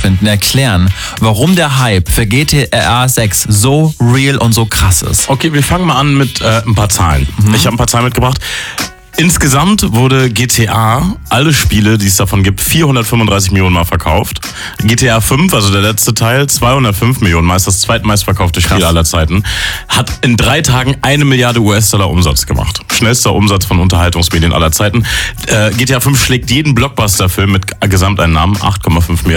herausfinden, erklären, warum der Hype für GTA 6 so real und so krass ist. Okay, wir fangen mal an mit ein paar Zahlen. Ich habe ein paar Zahlen mitgebracht. Insgesamt wurde GTA, alle Spiele, die es davon gibt, 435 Millionen Mal verkauft. GTA 5, also der letzte Teil, 205 Millionen Mal, ist das zweitmeistverkaufte Spiel aller Zeiten. Hat in 3 Tagen 1 Milliarde US-Dollar Umsatz gemacht. Schnellster Umsatz von Unterhaltungsmedien aller Zeiten. GTA 5 schlägt jeden Blockbuster-Film mit Gesamteinnahmen, 8,5 Milliarden.